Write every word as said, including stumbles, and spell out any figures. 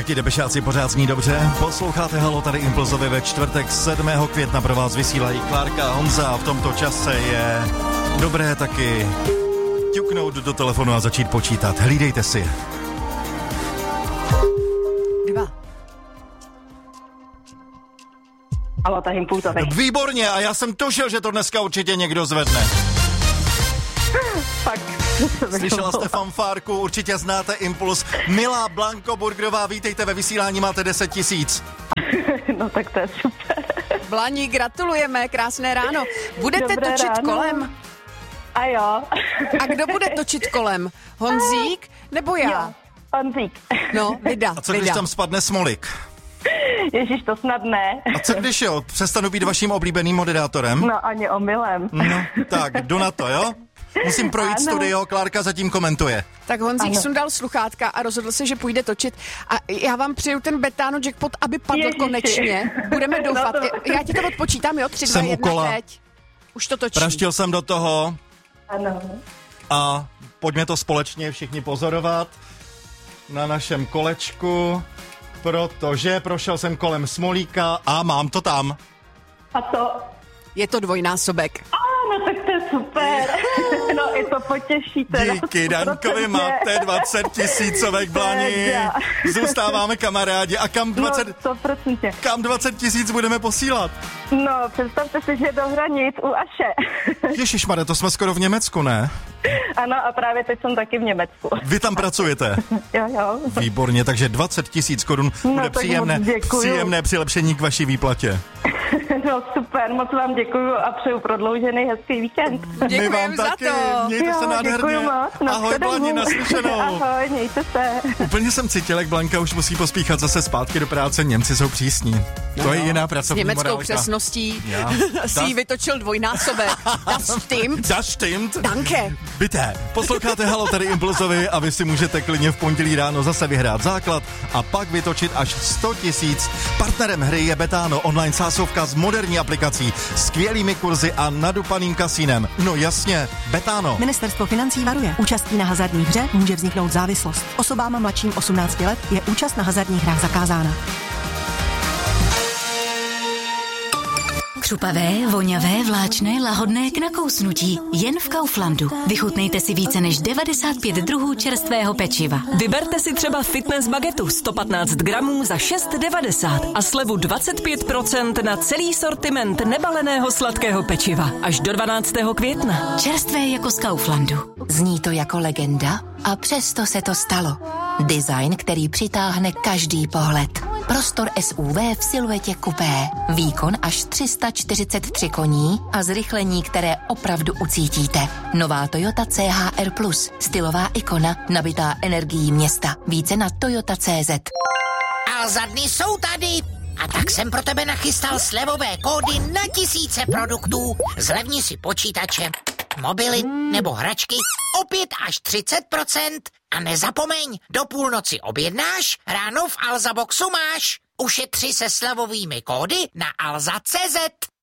Jak ti debešáci pořád zní dobře? Posloucháte Halo, tady Impulzovi ve čtvrtek sedmého května pro vás vysílají Klárka a Honza a v tomto čase je dobré taky ťuknout do telefonu a začít počítat. Hlídejte si. Dva. Halo, tady Impulzovi. Výborně, a já jsem tušil, že to dneska určitě někdo zvedne. Fakt. Slyšela jste fanfárku, určitě znáte Impuls. Milá Blanko Burgerová, vítejte ve vysílání, máte deset tisíc. No tak to je super. Blani, gratulujeme, krásné ráno. Budete Dobré točit ráno. kolem? A jo. A kdo bude točit kolem? Honzík nebo já? Jo, Honzík. No, Vida, A co když Vida. tam spadne Smolik? Ježíš, to snad ne. A co když jo, přestanu být vaším oblíbeným moderátorem? No ani omylem. No, tak, jdu na to, jo? Musím projít Ano. studio, Klárka zatím komentuje. Tak Honzík Ano. sundal sluchátka a rozhodl se, že půjde točit. A já vám přeju ten Betano jackpot, aby padl Ježiši. konečně. Budeme doufat. No to- Já ti to odpočítám, jo? Tři, dva, Jsem u jedna, kola. teď. Už to točí. Praštil jsem do toho Ano. a pojďme to společně všichni pozorovat na našem kolečku, protože prošel jsem kolem Smolíka a mám to tam. A to... Je to dvojnásobek. A, no tak to je super. No i to potěší teda. Díky Dankovi, máte dvacet tisícovek, Blani. Teda. Zůstáváme kamarádi. A kam No, dvacet, sto procent. kam dvacet tisíc budeme posílat? No, představte si, že do hranic u Aše. Ježišmarja, to jsme skoro v Německu, ne? Ano, a právě teď jsem taky v Německu. Vy tam pracujete. Jo, jo. Výborně, takže dvacet tisíc korun No, bude tak příjemné, moc děkuju. příjemné přilepšení k vaší výplatě. No super, moc vám děkuju a přeju prodloužený hezký víkend. My Děkujeme vám za taky, to. mějte se Jo, nádherně. děkuju moc. Ahoj, Blani, naslyšenou. Ahoj, mějte se. Úplně jsem cítil, jak Blanka už musí pospíchat zase zpátky do práce. Němci jsou přísní. To je jiná S pracovní německou morálka. přesností Ja. si jí vytočil dvojnásobek. Das stimmt. Das stimmt. Danke. Bité. Posloucháte Halo, tady Impulzovi a vy si můžete klidně v pondělí ráno zase vyhrát základ a pak vytočit až sto tisíc. Partnerem hry je Betano, online sázovka s moderní aplikací, skvělými kurzy a nadupaným kasínem. No jasně, Betano. Ministerstvo financí varuje. Účastí na hazardní hře může vzniknout závislost. Osobám mladším osmnácti let je účast na hazardních hrách zakázána. Křupavé, voňavé, vláčné, lahodné k nakousnutí. Jen v Kauflandu. Vychutnejte si více než devadesát pět druhů čerstvého pečiva. Vyberte si třeba fitness bagetu sto patnáct gramů za šest devadesát a slevu dvacet pět procent na celý sortiment nebaleného sladkého pečiva. Až do dvanáctého května. Čerstvé jako z Kauflandu. Zní to jako legenda a přesto se to stalo. Design, který přitáhne každý pohled. Prostor S U V v siluetě kupé. Výkon až tři sta čtyřicet tři koní a zrychlení, které opravdu ucítíte. Nová Toyota C H R plus. Stylová ikona, nabitá energií města. Více na toyota tečka cé zet. Alza dny jsou tady. A tak jsem pro tebe nachystal slevové kódy na tisíce produktů. Zlevni si počítače, mobily nebo hračky o pět až třicet procent. A nezapomeň, do půlnoci objednáš, ráno v Alza Boxu máš. Ušetři se slevovými kódy na alza tečka cé zet.